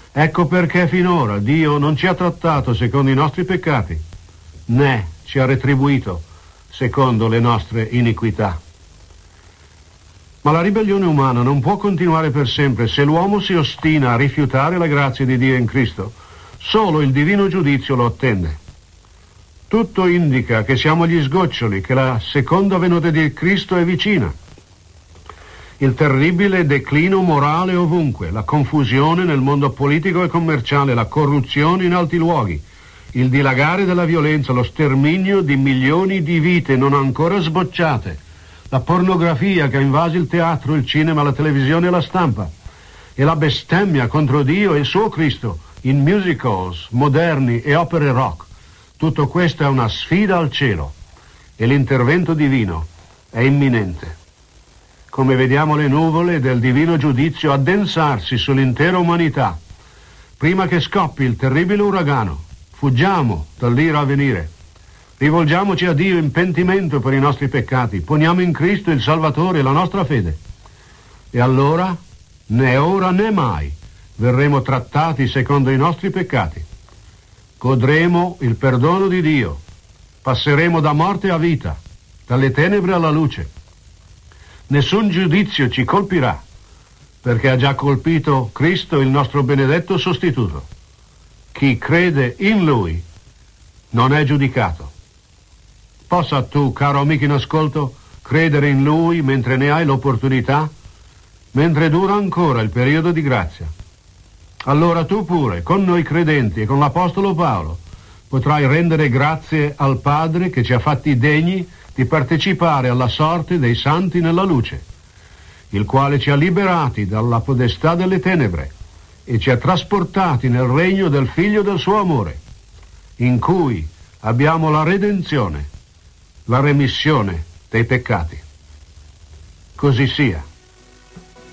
Ecco perché finora Dio non ci ha trattato secondo i nostri peccati, né ci ha retribuito secondo le nostre iniquità. Ma la ribellione umana non può continuare per sempre se l'uomo si ostina a rifiutare la grazia di Dio in Cristo. Solo il divino giudizio lo attende. Tutto indica che siamo agli sgoccioli, che la seconda venuta di Cristo è vicina. Il terribile declino morale ovunque, la confusione nel mondo politico e commerciale, la corruzione in alti luoghi, il dilagare della violenza, lo sterminio di milioni di vite non ancora sbocciate, la pornografia che ha invaso il teatro, il cinema, la televisione e la stampa, e la bestemmia contro Dio e il suo Cristo in musicals moderni e opere rock. Tutto questo è una sfida al cielo e l'intervento divino è imminente. Come vediamo le nuvole del divino giudizio addensarsi sull'intera umanità, prima che scoppi il terribile uragano, fuggiamo dall'ira a venire. Rivolgiamoci a Dio in pentimento per i nostri peccati, poniamo in Cristo il Salvatore la nostra fede. E allora, né ora né mai, verremo trattati secondo i nostri peccati. Godremo il perdono di Dio, passeremo da morte a vita, dalle tenebre alla luce. Nessun giudizio ci colpirà, perché ha già colpito Cristo, il nostro benedetto sostituto. Chi crede in Lui non è giudicato. Possa tu, caro amico in ascolto, credere in Lui mentre ne hai l'opportunità, mentre dura ancora il periodo di grazia. Allora tu pure, con noi credenti e con l'Apostolo Paolo, potrai rendere grazie al Padre che ci ha fatti degni di partecipare alla sorte dei santi nella luce, il quale ci ha liberati dalla podestà delle tenebre e ci ha trasportati nel regno del Figlio del suo amore, in cui abbiamo la redenzione, la remissione dei peccati. Così sia.